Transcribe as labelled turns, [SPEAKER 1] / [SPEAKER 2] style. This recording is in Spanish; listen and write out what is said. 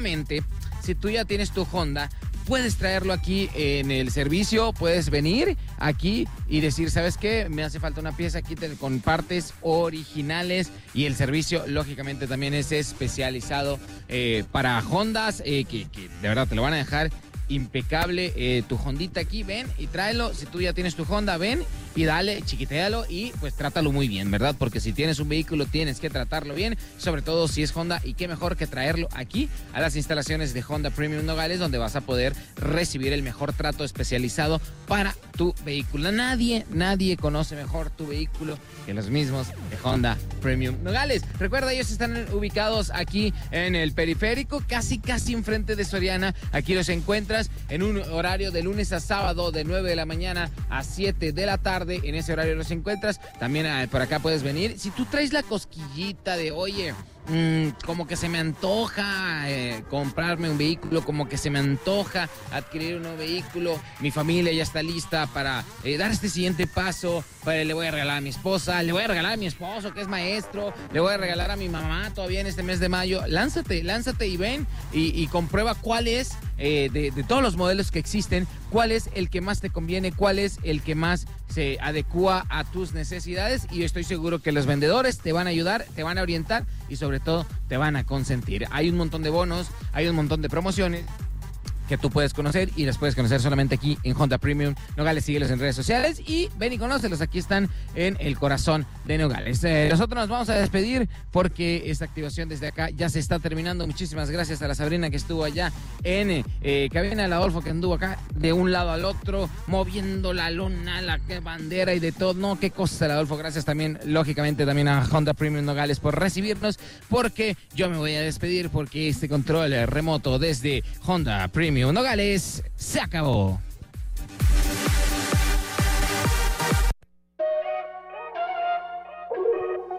[SPEAKER 1] Si tú ya tienes tu Honda, puedes traerlo aquí en el servicio, puedes venir aquí y decir, ¿sabes qué? Me hace falta una pieza aquí con partes originales, y el servicio lógicamente también es especializado para Hondas, que de verdad te lo van a dejar impecable. Tu Hondita aquí, ven y tráelo. Si tú ya tienes tu Honda, ven y dale, chiquitéalo y pues trátalo muy bien, ¿verdad? Porque si tienes un vehículo tienes que tratarlo bien, sobre todo si es Honda, y qué mejor que traerlo aquí a las instalaciones de Honda Premium Nogales, donde vas a poder recibir el mejor trato especializado para tu vehículo. Nadie conoce mejor tu vehículo que los mismos de Honda Premium Nogales. Recuerda, ellos están ubicados aquí en el periférico, casi enfrente de Soriana. Aquí los encuentras en un horario de lunes a sábado de 9 de la mañana a 7 de la tarde. En ese horario los encuentras. También por acá puedes venir. Si tú traes la cosquillita de, oye, como que se me antoja comprarme un vehículo, como que se me antoja adquirir un nuevo vehículo, mi familia ya está lista para dar este siguiente paso, le voy a regalar a mi esposa, le voy a regalar a mi esposo que es maestro, le voy a regalar a mi mamá todavía en este mes de mayo, lánzate y ven y comprueba cuál es, de todos los modelos que existen, cuál es el que más te conviene, cuál es el que más se adecua a tus necesidades, y estoy seguro que los vendedores te van a ayudar, te van a orientar y sobre todo te van a consentir. Hay un montón de bonos, hay un montón de promociones que tú puedes conocer, y las puedes conocer solamente aquí en Honda Premium Nogales. Síguelos en redes sociales y ven y conócelos. Aquí están en el corazón de Nogales. Nosotros nos vamos a despedir porque esta activación desde acá ya se está terminando. Muchísimas gracias a la Sabrina que estuvo allá en cabina, al Adolfo que anduvo acá de un lado al otro moviendo la lona, la bandera y de todo. No, qué cosas, el Adolfo. Gracias también, lógicamente, también a Honda Premium Nogales por recibirnos, porque yo me voy a despedir porque este control remoto desde Honda Premium Nogales se acabó.